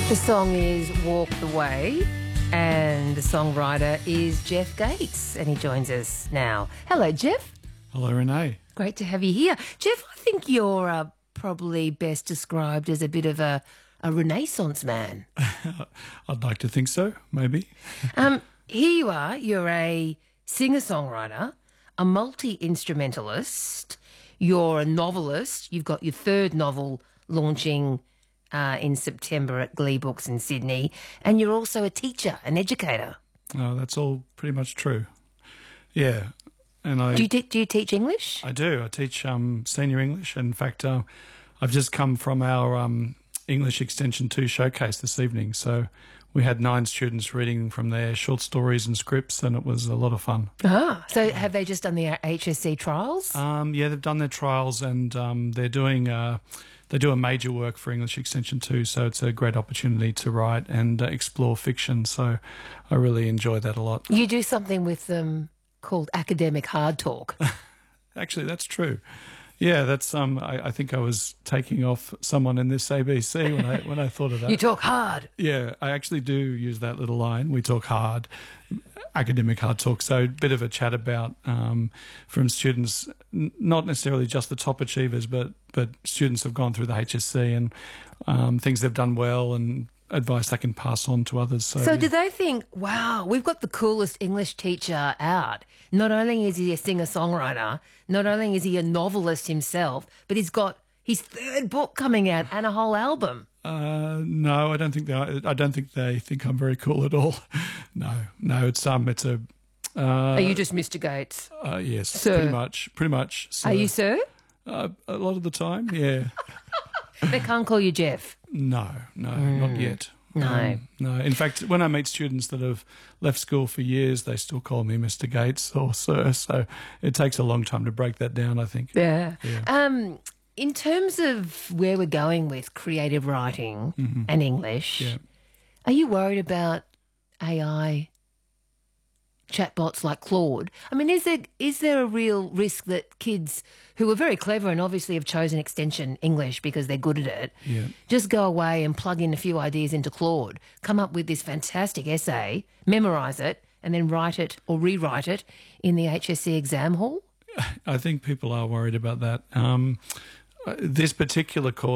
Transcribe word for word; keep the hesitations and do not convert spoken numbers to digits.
The song is Walk the Way, and the songwriter is Jeff Gates, and he joins us now. Hello, Jeff. Hello, Renee. Great to have you here. Jeff, I think you're uh, probably best described as a bit of a, a Renaissance man. I'd like to think so, maybe. um, here you are. You're a singer-songwriter, a multi-instrumentalist. You're a novelist. You've got your third novel launching Uh, in September at Glee Books in Sydney, and you're also a teacher, an educator. Oh, that's all pretty much true. Yeah, and I Do you, te- do you teach English? I do. I teach um, senior English. In fact, uh, I've just come from our um, English Extension two showcase this evening. So we had nine students reading from their short stories and scripts, and it was a lot of fun. Ah, so have they just done the H S C trials? Um, yeah, they've done their trials, and um, they're doing. Uh, They do a major work for English Extension two, so it's a great opportunity to write and uh, explore fiction. So I really enjoy that a lot. You do something with them called academic hard talk. Actually, that's true. Yeah, that's. Um, I, I think I was taking off someone in this A B C when I when I thought of that. You talk hard. Yeah, I actually do use that little line. We talk hard, academic hard talk. So a bit of a chat about um, from students, n- not necessarily just the top achievers, but but students who've gone through the H S C and um, things they've done well and advice they can pass on to others. So, So yeah. do they think, wow, we've got the coolest English teacher out. Not only is he a singer-songwriter, not only is he a novelist himself, but he's got his third book coming out and a whole album. Uh, no, I don't think they. I don't think they think I'm very cool at all. No, no, it's um, it's a. Uh, Are you just Mister Gates? Uh, yes, Sir? pretty much, pretty much. So, Are you sir? Uh, a lot of the time, yeah. They can't call you Jeff. No, no, not yet. No. Um, no. In fact, when I meet students that have left school for years, they still call me Mister Gates or Sir. So it takes a long time to break that down, I think. Yeah. Yeah. Um, in terms of where we're going with creative writing Mhm. and English, Yeah. are you worried about A I chatbots like Claude? I mean, is there is there a real risk that kids who are very clever and obviously have chosen extension English because they're good at it, Yeah. just go away and plug in a few ideas into Claude, come up with this fantastic essay, memorise it, and then write it or rewrite it in the H S C exam hall? I think people are worried about that. Um, uh, this particular course